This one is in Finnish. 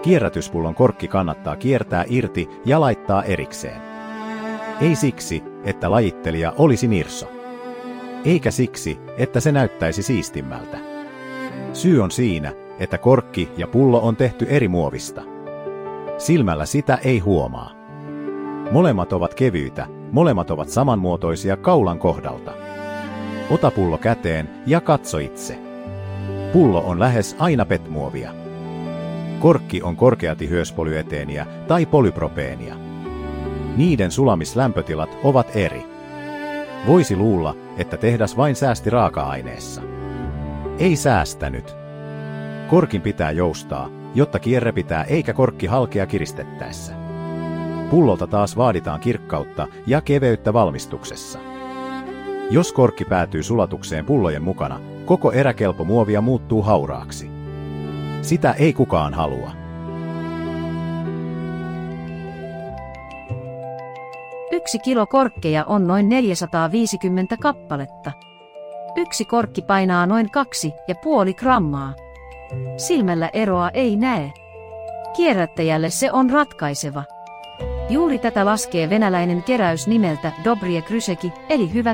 Kierrätyspullon korkki kannattaa kiertää irti ja laittaa erikseen. Ei siksi, että lajittelija olisi nirso. Eikä siksi, että se näyttäisi siistimmältä. Syy on siinä, että korkki ja pullo on tehty eri muovista. Silmällä sitä ei huomaa. Molemmat ovat kevyitä, molemmat ovat samanmuotoisia kaulan kohdalta. Ota pullo käteen ja katso itse. Pullo on lähes aina PET-muovia. Korkki on korkeatihyöspolyeteeniä tai polypropeenia. Niiden sulamislämpötilat ovat eri. Voisi luulla, että tehdas vain säästi raaka-aineessa. Ei säästänyt. Korkin pitää joustaa, jotta kierre pitää eikä korkki halkea kiristettäessä. Pullolta taas vaaditaan kirkkautta ja keveyttä valmistuksessa. Jos korkki päätyy sulatukseen pullojen mukana, koko eräkelpo muovia muuttuu hauraaksi. Sitä ei kukaan halua. Yksi kilo korkkeja on noin 450 kappaletta. Yksi korkki painaa noin 2,5 grammaa. Silmällä eroa ei näe. Kierrättäjälle se on ratkaiseva. Juuri tätä laskee venäläinen keräys nimeltä Dobrie Kryseki, eli hyvä